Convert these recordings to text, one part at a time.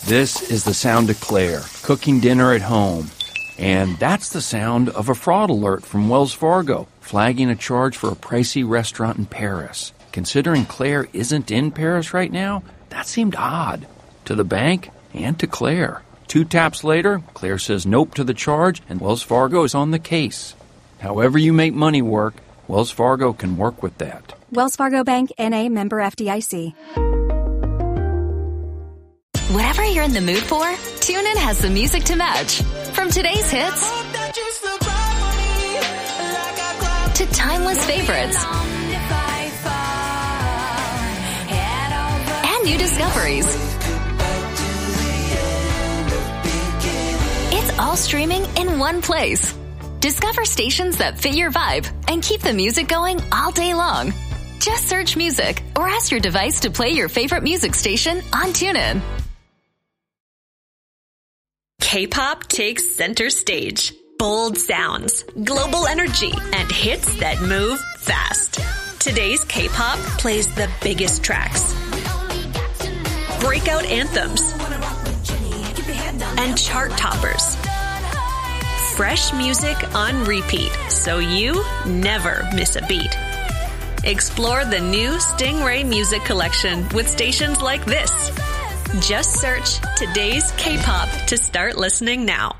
This is the sound of Claire, cooking dinner at home. And that's the sound of a fraud alert from Wells Fargo, flagging a charge for a pricey restaurant in Paris. Considering Claire isn't in Paris right now, that seemed odd. To the bank and to Claire. 2 taps later, Claire says nope to the charge, and Wells Fargo is on the case. However you make money work, Wells Fargo can work with that. Wells Fargo Bank, N.A., member FDIC. Whatever you're in the mood for, TuneIn has the music to match. From today's hits to timeless favorites and new discoveries. It's all streaming in one place. Discover stations that fit your vibe and keep the music going all day long. Just search music or ask your device to play your favorite music station on TuneIn. K-pop takes center stage. Bold sounds, global energy, and hits that move fast. Today's K-pop plays the biggest tracks, breakout anthems, and chart toppers. Fresh music on repeat, so you never miss a beat. Explore the new Stingray Music Collection with stations like this. Just search Today's K-pop to start listening now.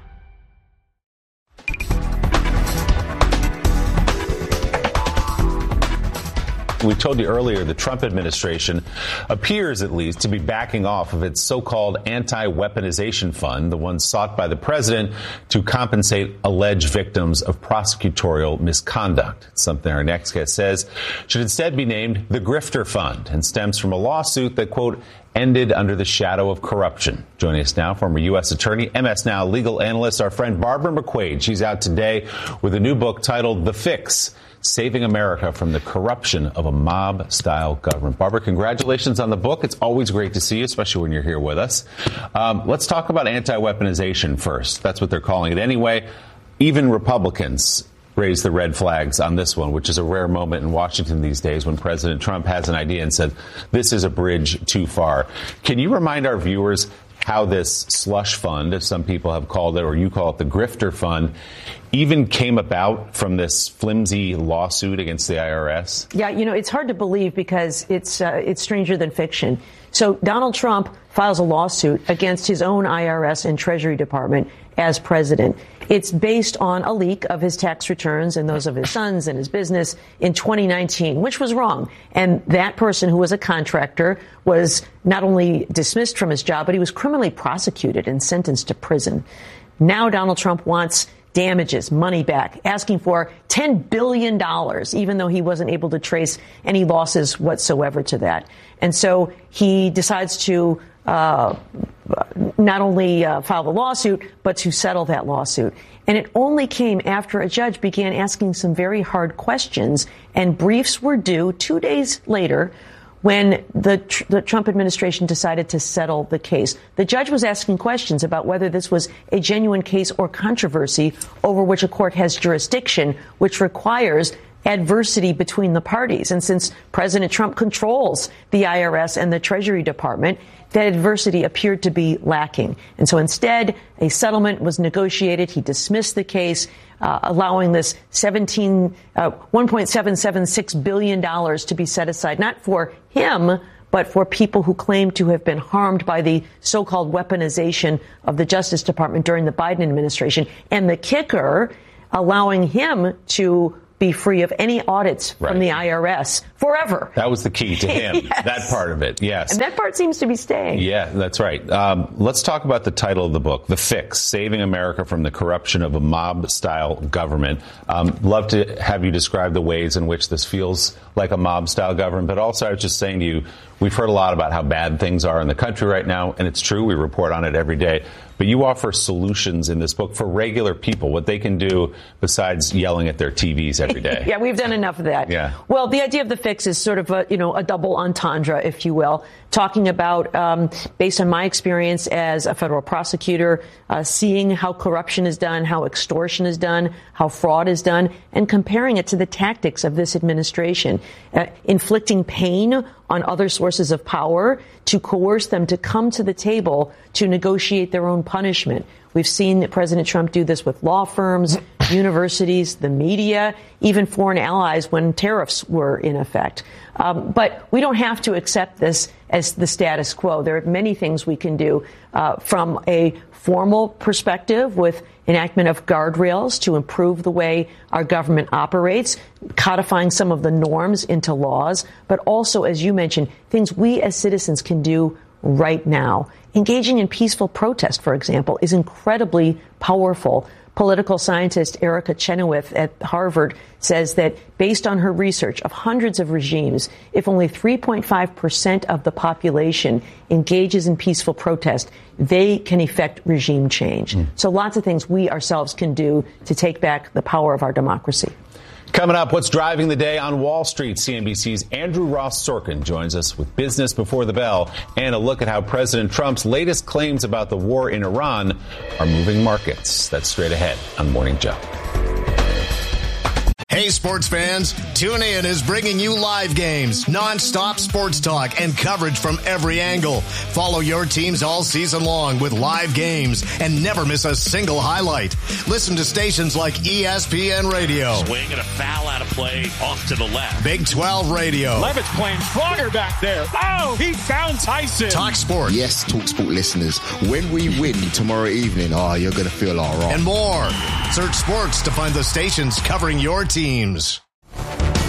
We told you earlier the Trump administration appears, at least, to be backing off of its so-called anti-weaponization fund, the one sought by the president to compensate alleged victims of prosecutorial misconduct. It's something our next guest says should instead be named the Grifter Fund and stems from a lawsuit that, quote, ended under the shadow of corruption. Joining us now, former U.S. Attorney, MS Now legal analyst, our friend Barbara McQuade. She's out today with a new book titled The Fix: Saving America from the Corruption of a Mob-Style Government. Barbara, congratulations on the book. It's always great to see you, especially when you're here with us. Let's talk about anti-weaponization first. That's what they're calling it anyway. Even Republicans raised the red flags on this one, which is a rare moment in Washington these days when President Trump has an idea and said, this is a bridge too far. Can you remind our viewers how this slush fund, as some people have called it, or you call it the Grifter Fund, even came about from this flimsy lawsuit against the IRS? Yeah, you know, it's hard to believe because it's stranger than fiction. So Donald Trump files a lawsuit against his own IRS and Treasury Department as president. It's based on a leak of his tax returns and those of his sons and his business in 2019, which was wrong. And that person, who was a contractor, was not only dismissed from his job, but he was criminally prosecuted and sentenced to prison. Now Donald Trump wants damages, money back, asking for $10 billion, even though he wasn't able to trace any losses whatsoever to that. And so he decides to not only file the lawsuit, but to settle that lawsuit. And it only came after a judge began asking some very hard questions, and briefs were due 2 days later when the Trump administration decided to settle the case. The judge was asking questions about whether this was a genuine case or controversy over which a court has jurisdiction, which requires adversity between the parties. And since President Trump controls the IRS and the Treasury Department, that adversity appeared to be lacking. And so instead, a settlement was negotiated. He dismissed the case, allowing this $1.776 billion to be set aside, not for him, but for people who claim to have been harmed by the so-called weaponization of the Justice Department during the Biden administration. And the kicker, allowing him to be free of any audits from the IRS forever. That was the key to him, yes. That part of it, yes. And that part seems to be staying. Yeah, that's right. Let's talk about the title of the book, The Fix: Saving America from the Corruption of a Mob-Style Government. Love to have you describe the ways in which this feels like a mob-style government, but also I was just saying to you, we've heard a lot about how bad things are in the country right now, and it's true, we report on it every day. But you offer solutions in this book for regular people, what they can do besides yelling at their TVs every day. Yeah, we've done enough of that. Yeah. Well, the idea of the fix is sort of a double entendre, if you will, talking about, based on my experience as a federal prosecutor, seeing how corruption is done, how extortion is done, how fraud is done, and comparing it to the tactics of this administration, inflicting pain on other sources of power to coerce them to come to the table to negotiate their own punishment. We've seen President Trump do this with law firms, universities, the media, even foreign allies when tariffs were in effect. But we don't have to accept this as the status quo. There are many things we can do from a formal perspective with enactment of guardrails to improve the way our government operates, codifying some of the norms into laws, but also, as you mentioned, things we as citizens can do right now. Engaging in peaceful protest, for example, is incredibly powerful. Political scientist Erica Chenoweth at Harvard says that based on her research of hundreds of regimes, if only 3.5% of the population engages in peaceful protest, they can effect regime change. So lots of things we ourselves can do to take back the power of our democracy. Coming up, what's driving the day on Wall Street? CNBC's Andrew Ross Sorkin joins us with Business Before the Bell and a look at how President Trump's latest claims about the war in Iran are moving markets. That's straight ahead on Morning Joe. Hey, sports fans, TuneIn is bringing you live games, non-stop sports talk, and coverage from every angle. Follow your teams all season long with live games and never miss a single highlight. Listen to stations like ESPN Radio. Swing and a foul out of play off to the left. Big 12 Radio. Levitt's playing stronger back there. Oh, he found Tyson. Talk Sport. Yes, Talk Sport listeners, when we win tomorrow evening, you're going to feel all right. And more. Search sports to find the stations covering your teams.